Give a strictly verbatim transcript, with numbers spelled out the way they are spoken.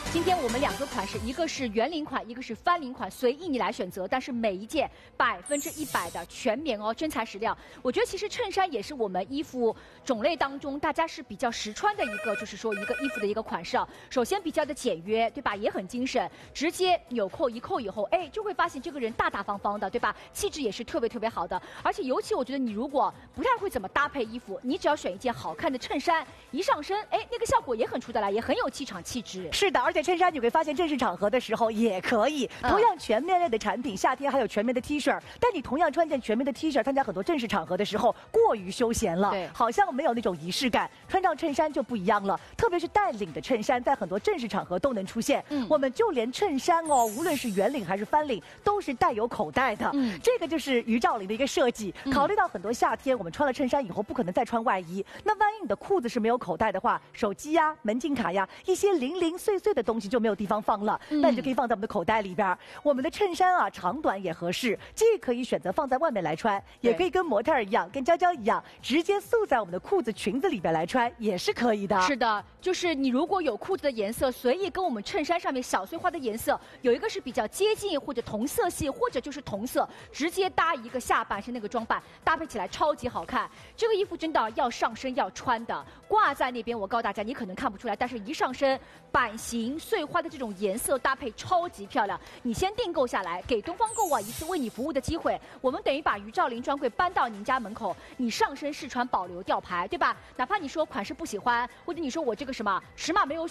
今天我们两个款式，一个是圆领款，一个是翻领款，随意你来选择。但是每一件百分之一百的全棉哦，真材实料。我觉得其实衬衫也是我们衣服种类当中大家是比较实穿的一个，就是说一个衣服的一个款式啊。首先比较的简约，对吧？也很精神，直接纽扣一扣以后，哎，就会发现这个人大大方方的，对吧？气质也是特别特别好的。而且尤其我觉得你如果不太会怎么搭配衣服，你只要选一件好看的衬衫，一上身，哎，那个效果也很出得来，也很有气场气质。 是的，而且衬衫你会发现正式场合的时候也可以。同样全棉类的产品，夏天还有全棉的 T 恤，但你同样穿件全棉的 T 恤，参加很多正式场合的时候过于休闲了， 对， 好像没有那种仪式感。穿上衬衫就不一样了，特别是带领的衬衫，在很多正式场合都能出现。嗯，我们就连衬衫哦，无论是圆领还是翻领，都是带有口袋的。嗯，这个就是于兆林的一个设计。考虑到很多夏天我们穿了衬衫以后不可能再穿外衣，那万一你的裤子是没有口袋的话，手机呀、门禁卡呀，一些零零碎碎的东西就没有地方放了，那你就可以放在我们的口袋里边。我们的衬衫啊，长短也合适，既可以选择放在外面来穿，也可以跟模特儿一样，跟娇娇一样，直接束在我们的裤子、裙子里边来穿，也是可以的。 是的，就是你如果有裤子的颜色，随意跟我们衬衫上面小碎花的颜色有一个是比较接近，或者同色系，或者就是同色，直接搭一个下半身那个装扮，搭配起来超级好看。这个衣服真的要上身要穿的，挂在那边我告诉大家，你可能看不出来，但是一上身，版型碎花的这种颜色搭配超级漂亮。你先订购下来，给东方购网一次为你服务的机会，我们等于把于兆林专柜搬到您家门口，你上身试穿保留吊牌，对吧？哪怕你说款式不喜欢，或者你说我这个什么尺码没有